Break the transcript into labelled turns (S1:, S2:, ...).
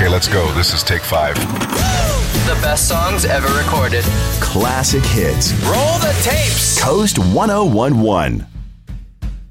S1: Okay, let's go. This is take 5.
S2: The best songs ever recorded.
S3: Classic hits.
S2: Roll the tapes.
S3: Coast 1011.